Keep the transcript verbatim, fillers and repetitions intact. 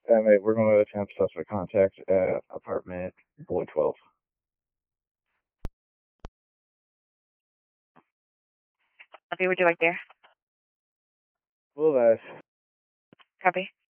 Uh, mate, we're going to attempt suspect contact at apartment Boy twelve. Okay, would you like there? Well, uh, Copy.